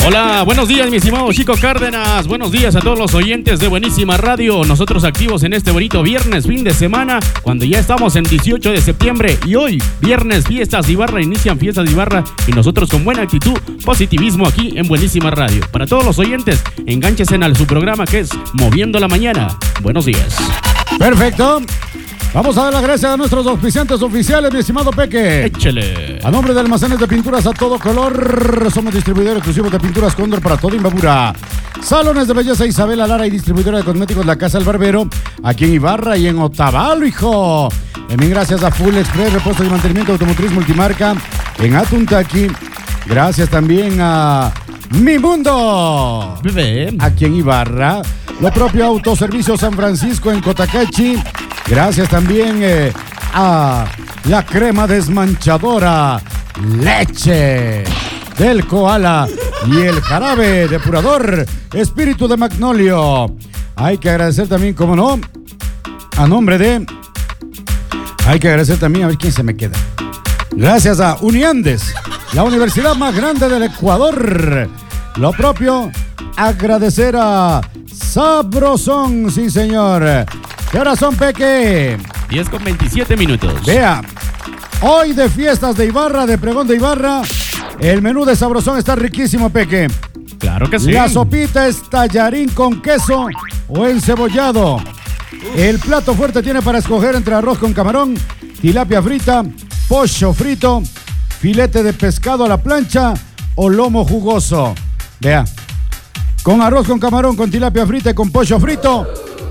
Hola, buenos días, mi estimado Chico Cárdenas. Buenos días a todos los oyentes de Buenísima Radio. Nosotros activos en este bonito viernes, fin de semana, cuando ya estamos en 18 de septiembre. Y hoy, viernes, fiestas de Ibarra, inician fiestas de Ibarra. Y nosotros con buena actitud, positivismo aquí en Buenísima Radio. Para todos los oyentes, engánchese en su programa que es Moviendo la Mañana. Buenos días. Perfecto. Vamos a dar las gracias a nuestros auspiciantes oficiales, mi estimado Peque. Échele. A nombre de Almacenes de Pinturas a todo color, somos distribuidores exclusivos de pinturas Cóndor para toda Imbabura. Salones de belleza Isabela Lara y distribuidora de cosméticos La Casa del Barbero, aquí en Ibarra y en Otavalo, hijo. También gracias a Full Express, repuesto y mantenimiento automotriz multimarca en Atuntaqui. Gracias también a Mi Mundo, Bebé. aquí en Ibarra. Lo propio Autoservicio San Francisco en Cotacachi. Gracias también a la crema desmanchadora Leche del Koala y el jarabe depurador Espíritu de Magnolio. Hay que agradecer también, como no, a nombre de... Hay que agradecer también, a ver quién se me queda. Gracias a Uniandes, la universidad más grande del Ecuador. Lo propio, agradecer a Sabrosón, sí señor. ¿Qué horas son, Peque? 10:27. Vea, hoy de fiestas de Ibarra, de pregón de Ibarra, el menú de Sabrosón está riquísimo, Peque. Claro que sí. La sopita es tallarín con queso o encebollado. El plato fuerte tiene para escoger entre arroz con camarón, tilapia frita, pollo frito, filete de pescado a la plancha o lomo jugoso. Vea, con arroz con camarón, con tilapia frita y con pollo frito,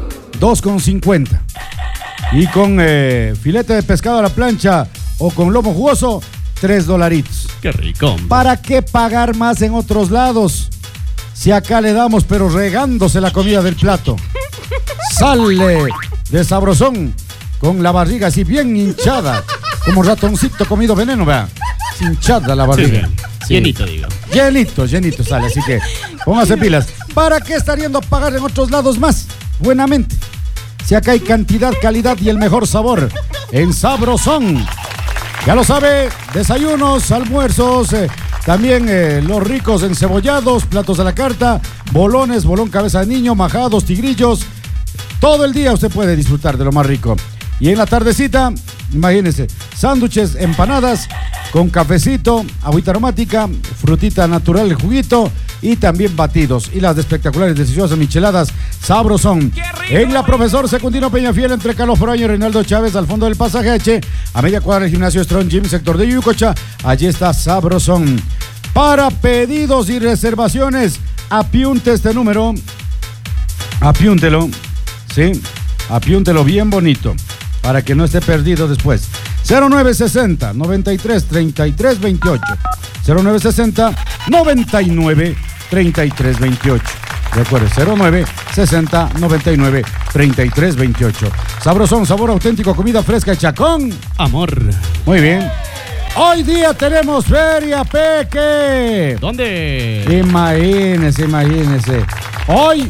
2,50. Y con filete de pescado a la plancha o con lomo jugoso, $3. Qué rico. ¿Para qué pagar más en otros lados? Si acá le damos, pero regándose la comida del plato. Sale de Sabrosón con la barriga así bien hinchada, como ratoncito comido veneno, vea. Hinchada la barriga. Sí. Llenito, digo. Llenito sale, así que póngase pilas. ¿Para qué estar yendo a pagar en otros lados más? Buenamente. Si acá hay cantidad, calidad y el mejor sabor en Sabrosón. Ya lo sabe, desayunos, almuerzos, también los ricos encebollados, platos a la carta, bolones, bolón cabeza de niño, majados, tigrillos. Todo el día usted puede disfrutar de lo más rico. Y en la tardecita, imagínense, sándwiches, empanadas con cafecito, agüita aromática, frutita natural, el juguito y también batidos. Y las espectaculares, deliciosas micheladas Sabrosón. En la Profesor Secundino Peñafiel, entre Carlos Froño y Reinaldo Chávez, al fondo del pasaje H, a media cuadra del gimnasio Strong Gym, sector de Yucocha. Allí está Sabrosón. Para pedidos y reservaciones, apunte este número. Apiúntelo, ¿sí? Apiúntelo bien bonito, para que no esté perdido después. 0960 93 33 28. 0960 99 33 28. Recuerde, 0960 99 33 28. Sabrosón, sabor auténtico, comida fresca hecha con amor. Muy bien. Hoy día tenemos feria, Peque. ¿Dónde? Imagínese. Hoy.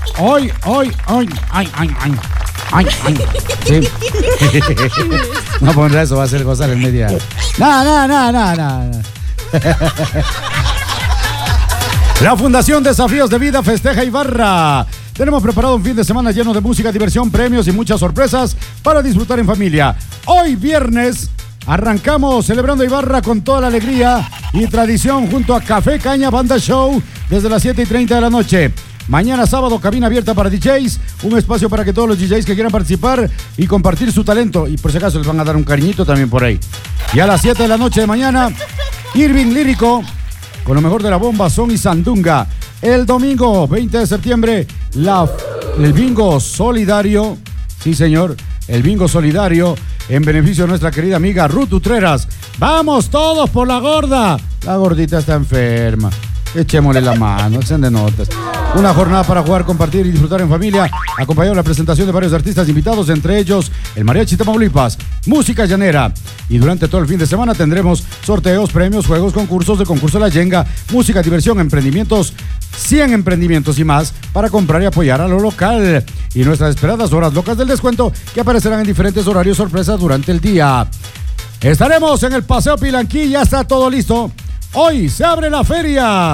Ay. Sí. No pondrá eso, va a ser gozar en media. No. La Fundación Desafíos de Vida festeja Ibarra. Tenemos preparado un fin de semana lleno de música, diversión, premios y muchas sorpresas para disfrutar en familia. Hoy viernes arrancamos celebrando Ibarra con toda la alegría y tradición junto a Café Caña Banda Show desde las 7:30 de la noche. Mañana sábado, cabina abierta para DJs, un espacio para que todos los DJs que quieran participar y compartir su talento, y por si acaso les van a dar un cariñito también por ahí. Y a las 7 de la noche de mañana, Irving Lírico, con lo mejor de la bomba, son y sandunga. El domingo 20 de septiembre, el bingo solidario, sí señor, el bingo solidario en beneficio de nuestra querida amiga Ruth Utreras. ¡Vamos todos por la gorda! La gordita está enferma. Echémosle la mano, sean de notas. Una jornada para jugar, compartir y disfrutar en familia, acompañado de la presentación de varios artistas invitados, entre ellos el Mariachi Tamaulipas, música llanera. Y durante todo el fin de semana tendremos sorteos, premios, juegos, concursos de concurso La Yenga, música, diversión, emprendimientos, 100 emprendimientos y más para comprar y apoyar a lo local. Y nuestras esperadas horas locas del descuento que aparecerán en diferentes horarios sorpresas durante el día. Estaremos en el Paseo Pilanquí, ya está todo listo. Hoy se abre la feria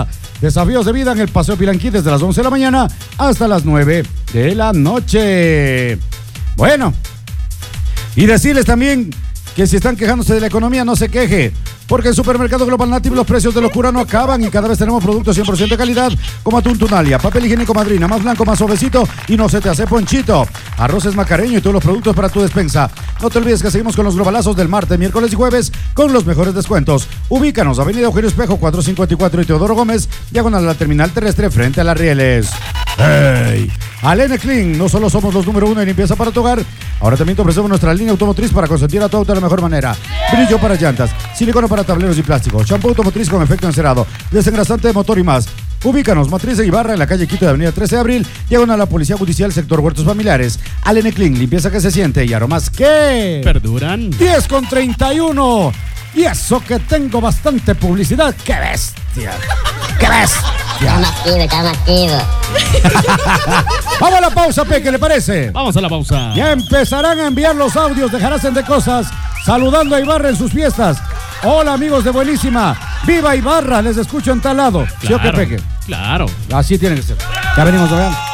Desafíos de vida en el Paseo Pilanquí desde las 11 de la mañana hasta las 9 de la noche. Bueno, y decirles también que si están quejándose de la economía, no se queje, porque en Supermercado Global Native los precios de locura no acaban y cada vez tenemos productos 100% de calidad, como atún Tunalia, papel higiénico Madrina, más blanco, más suavecito y no se te hace ponchito, arroces Macareño y todos los productos para tu despensa. No te olvides que seguimos con los globalazos del martes, miércoles y jueves con los mejores descuentos. Ubícanos, Avenida Eugenio Espejo 454 y Teodoro Gómez, diagonal a la terminal terrestre frente a las Rieles. ¡Hey! Alene Clean, no solo somos los número 1 en limpieza para tu hogar, ahora también te ofrecemos nuestra línea automotriz para consentir a tu auto de la mejor manera. Brillo para llantas, silicona para tableros y plástico, shampoo automotriz con efecto encerado, desengrasante de motor y más. Ubícanos, Matriz de Ibarra en la calle Quito de Avenida 13 de Abril, diagonal a la Policía Judicial, sector Huertos Familiares. Alene Clean, limpieza que se siente y aromas que perduran. 10:31. Y eso que tengo bastante publicidad. ¡Qué bestia! ¡Qué bestia! Calma, activo. Vamos a la pausa, Peque, ¿le parece? Vamos a la pausa. Ya empezarán a enviar los audios de Jaracen de Cosas, saludando a Ibarra en sus fiestas. Hola, amigos de Buenísima. ¡Viva Ibarra! Les escucho en tal lado. ¿Sí o qué, Peque? Claro. Así tiene que ser. Ya venimos, vean.